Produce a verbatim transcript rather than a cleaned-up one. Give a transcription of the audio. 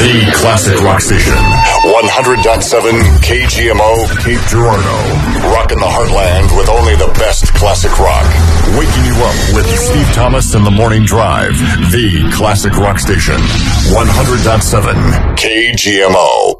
The classic rock station. one hundred point seven K G M O, Cape Girardeau. Rocking the heartland with only the best classic rock. Waking you up with Steve Thomas in the Morning Drive. The classic rock station. one hundred point seven K G M O.